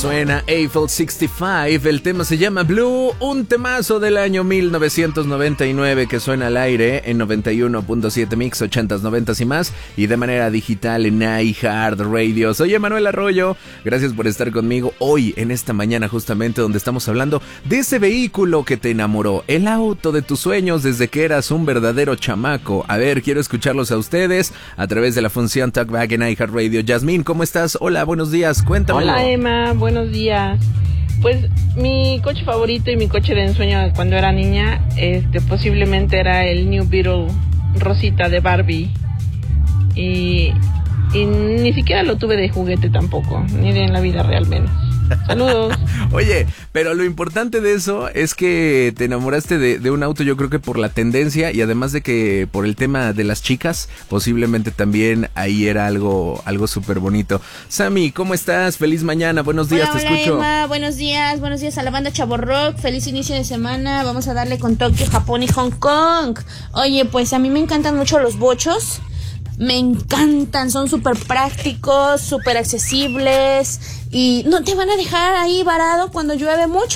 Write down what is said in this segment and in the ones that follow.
Suena Eiffel 65, el tema se llama Blue, un temazo del año 1999 que suena al aire en 91.7 Mix, 80s, 90s y más, y de manera digital en iHeartRadio. Soy Emanuel Arroyo, gracias por estar conmigo hoy en esta mañana justamente donde estamos hablando de ese vehículo que te enamoró, el auto de tus sueños desde que eras un verdadero chamaco. A ver, quiero escucharlos a ustedes a través de la función Talkback en iHeartRadio. Yasmín, ¿cómo estás? Hola, buenos días, cuéntame. Hola Emma, buenos días. Pues mi coche favorito y mi coche de ensueño cuando era niña, posiblemente era el New Beetle rosita de Barbie. Y ni siquiera lo tuve de juguete tampoco, ni de en la vida real menos. Saludos. Oye, pero lo importante de eso es que te enamoraste de un auto, yo creo que por la tendencia y además de que por el tema de las chicas, posiblemente también ahí era algo súper bonito. Sammy, ¿cómo estás? Feliz mañana, buenos días, hola, te escucho. Emma, buenos días a la banda Chavo Rock, feliz inicio de semana, vamos a darle con Tokio, Japón y Hong Kong. Oye, pues a mí me encantan mucho los bochos. Me encantan, son súper prácticos, súper accesibles y no te van a dejar ahí varado cuando llueve mucho.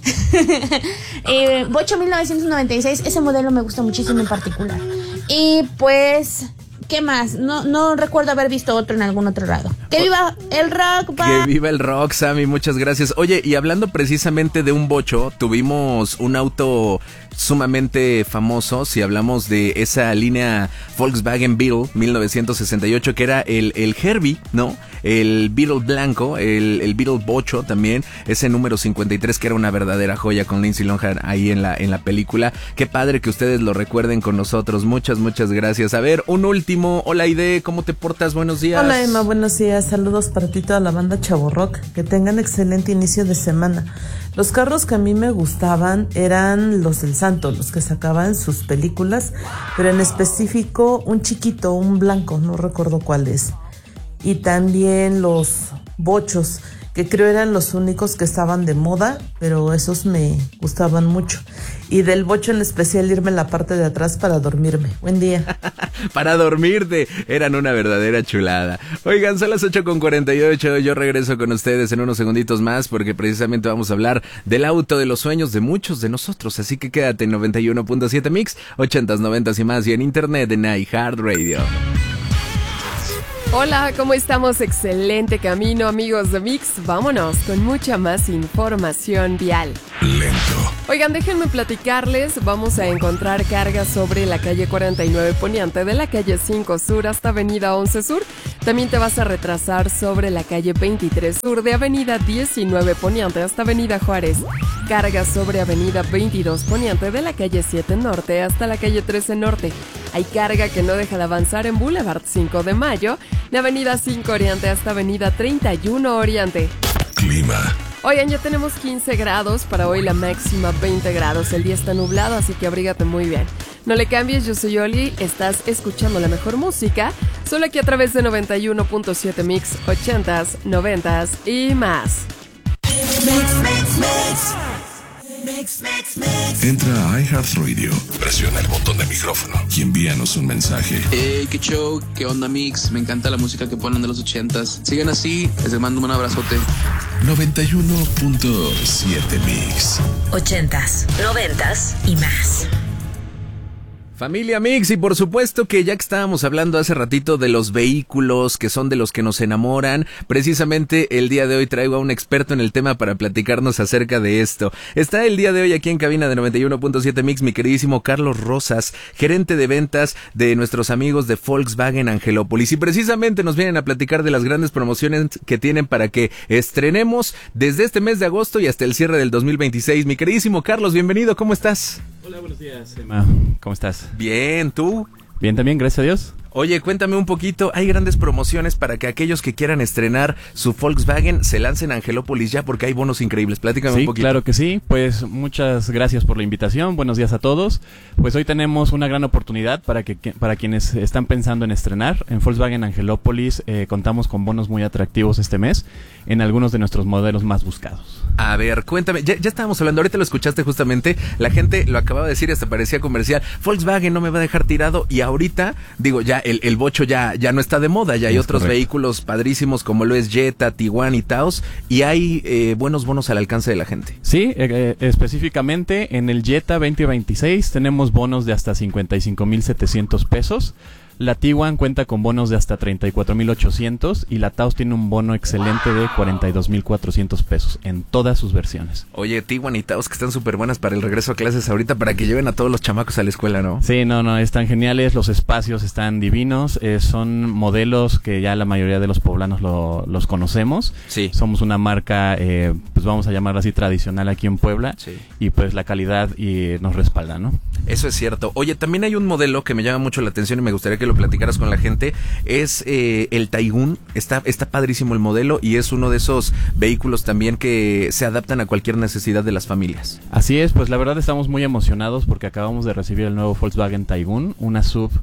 Bocho 1996, ese modelo me gusta muchísimo en particular. Y pues, ¿qué más? No recuerdo haber visto otro en algún otro lado. ¡Que viva el rock! ¡Que viva el rock, Sammy! Muchas gracias. Oye, y hablando precisamente de un bocho, tuvimos un auto sumamente famoso, si hablamos de esa línea Volkswagen Beetle 1968, que era el Herbie, ¿no? El Beetle blanco, el Beetle bocho también, ese número 53 que era una verdadera joya con Lindsay Lohan ahí en la película. Qué padre que ustedes lo recuerden con nosotros. Muchas gracias. A ver, un último. Hola Aide, ¿cómo te portas? Buenos días. Hola Emma, buenos días. Saludos para ti, toda la banda Chavo Rock. Que tengan excelente inicio de semana. Los carros que a mí me gustaban eran los del Santo, los que sacaban sus películas, pero en específico un chiquito, un blanco, no recuerdo cuál es. Y también los bochos, que creo eran los únicos que estaban de moda, pero esos me gustaban mucho. Y del bocho en especial irme en la parte de atrás para dormirme. Buen día. Para dormirte, eran una verdadera chulada. Oigan, son las 8:48, yo regreso con ustedes en unos segunditos más porque precisamente vamos a hablar del auto de los sueños de muchos de nosotros, así que quédate en 91.7 Mix, 80s, 90s y más y en internet en iHeartRadio. Hola, ¿cómo estamos? Excelente camino, amigos de Mix. Vámonos con mucha más información vial. Lento. Oigan, déjenme platicarles. Vamos a encontrar cargas sobre la calle 49 Poniente, de la calle 5 Sur hasta avenida 11 Sur. También te vas a retrasar sobre la calle 23 Sur, de avenida 19 Poniente hasta avenida Juárez. Cargas sobre avenida 22 Poniente, de la calle 7 Norte hasta la calle 13 Norte. Hay carga que no deja de avanzar en Boulevard 5 de Mayo, de avenida 5 Oriente hasta avenida 31 Oriente. Clima. Oigan, ya tenemos 15 grados, para hoy la máxima 20 grados. El día está nublado, así que abrígate muy bien. No le cambies, yo soy Oli, estás escuchando la mejor música, solo aquí a través de 91.7 Mix, 80s, 90s y más. Entra a iHeartRadio, presiona el botón de micrófono y envíanos un mensaje. Qué show, qué onda Mix, me encanta la música que ponen de los 80s. Sigan así, les mando un abrazote. 91.7 Mix. 80s, 90s y más. Familia Mix, y por supuesto que ya que estábamos hablando hace ratito de los vehículos que son de los que nos enamoran, precisamente el día de hoy traigo a un experto en el tema para platicarnos acerca de esto. Está el día de hoy aquí en cabina de 91.7 Mix mi queridísimo Carlos Rosas, gerente de ventas de nuestros amigos de Volkswagen Angelópolis, y precisamente nos vienen a platicar de las grandes promociones que tienen para que estrenemos desde este mes de agosto y hasta el cierre del 2026. Mi queridísimo Carlos, bienvenido, ¿cómo estás? Hola, buenos días, Emma. ¿Cómo estás? Bien, ¿tú? Bien también, gracias a Dios. Oye, cuéntame un poquito, hay grandes promociones para que aquellos que quieran estrenar su Volkswagen se lancen a Angelópolis ya, porque hay bonos increíbles. Platícame un poquito. Sí, claro que sí. Pues muchas gracias por la invitación. Buenos días a todos. Pues hoy tenemos una gran oportunidad para quienes están pensando en estrenar. En Volkswagen Angelópolis contamos con bonos muy atractivos este mes en algunos de nuestros modelos más buscados. A ver, cuéntame, ya estábamos hablando, ahorita lo escuchaste justamente, la gente lo acababa de decir y hasta parecía comercial. Volkswagen no me va a dejar tirado, y ahorita, digo, ya el bocho ya no está de moda, ya hay otros vehículos padrísimos como lo es Jetta, Tiguan y Taos, y hay buenos bonos al alcance de la gente. Sí, específicamente en el Jetta 2026 tenemos bonos de hasta 55,700 pesos. La Tiguan cuenta con bonos de hasta 34,800 y la Taos tiene un bono excelente de 42,400 pesos en todas sus versiones. Oye, Tiguan y Taos que están súper buenas para el regreso a clases ahorita, para que lleven a todos los chamacos a la escuela, ¿no? Sí, no, están geniales, los espacios están divinos, son modelos que ya la mayoría de los poblanos los conocemos. Sí. Somos una marca, pues vamos a llamarla así, tradicional aquí en Puebla. Sí. Y pues la calidad nos respalda, ¿no? Eso es cierto. Oye, también hay un modelo que me llama mucho la atención y me gustaría que lo platicaras con la gente. Es el Taigun. Está padrísimo el modelo y es uno de esos vehículos también que se adaptan a cualquier necesidad de las familias. Así es, pues la verdad estamos muy emocionados porque acabamos de recibir el nuevo Volkswagen Taigun, un sub,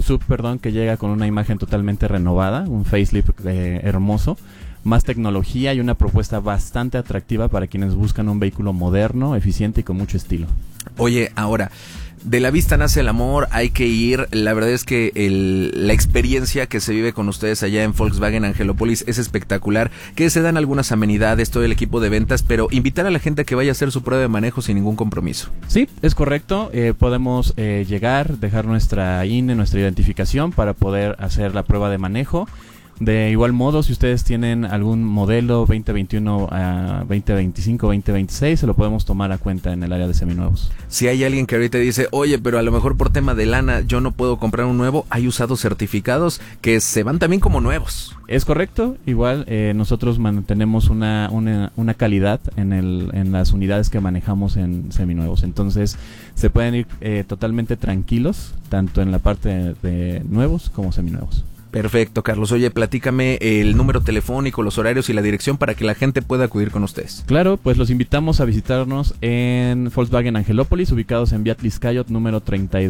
que llega con una imagen totalmente renovada, un facelift hermoso, más tecnología y una propuesta bastante atractiva para quienes buscan un vehículo moderno, eficiente y con mucho estilo. Oye, ahora, de la vista nace el amor, hay que ir. La verdad es que la experiencia que se vive con ustedes allá en Volkswagen Angelópolis es espectacular, que se dan algunas amenidades, todo el equipo de ventas, pero invitar a la gente a que vaya a hacer su prueba de manejo sin ningún compromiso. Sí, es correcto, podemos llegar, dejar nuestra INE, nuestra identificación para poder hacer la prueba de manejo. De igual modo, si ustedes tienen algún modelo 2021 a 2025, 2026, se lo podemos tomar a cuenta en el área de seminuevos. Si hay alguien que ahorita dice, oye, pero a lo mejor por tema de lana yo no puedo comprar un nuevo, hay usados certificados que se van también como nuevos. Es correcto, igual nosotros mantenemos una calidad en las unidades que manejamos en seminuevos, entonces se pueden ir totalmente tranquilos, tanto en la parte de nuevos como seminuevos. Perfecto, Carlos. Oye, platícame el número telefónico, los horarios y la dirección para que la gente pueda acudir con ustedes. Claro, pues los invitamos a visitarnos en Volkswagen Angelópolis, ubicados en Beatriz Cayot, número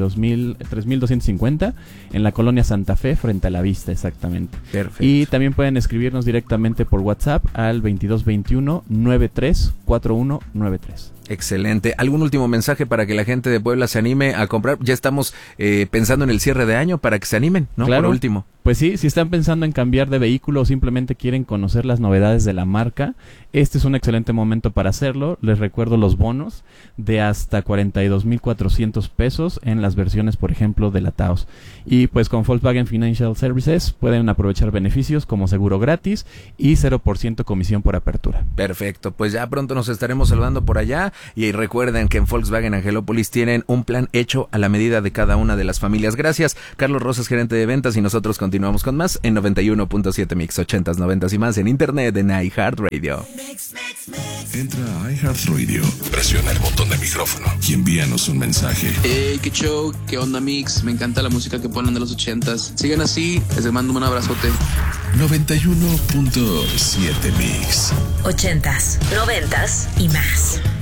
3250, en la colonia Santa Fe, frente a la Vista, exactamente. Perfecto. Y también pueden escribirnos directamente por WhatsApp al 2221-934193. Excelente. ¿Algún último mensaje para que la gente de Puebla se anime a comprar? Ya estamos pensando en el cierre de año para que se animen, ¿no? Claro. Por último. Pues sí, si están pensando en cambiar de vehículo o simplemente quieren conocer las novedades de la marca, este es un excelente momento para hacerlo. Les recuerdo los bonos de hasta 42,400 pesos en las versiones, por ejemplo, de la Taos. Y pues con Volkswagen Financial Services pueden aprovechar beneficios como seguro gratis y 0% comisión por apertura. Perfecto, pues ya pronto nos estaremos saludando por allá y recuerden que en Volkswagen Angelópolis tienen un plan hecho a la medida de cada una de las familias. Gracias, Carlos Rosas, gerente de ventas, y nosotros continuamos con más en 91.7 Mix 80s, 90s y más en internet en iHeartRadio. Entra a iHeartRadio, presiona el botón de micrófono y envíanos un mensaje. Hey, qué show, qué onda Mix, me encanta la música que ponen de los 80s. Sigan así, les mando un abrazote. 91.7 Mix 80s, 90s y más.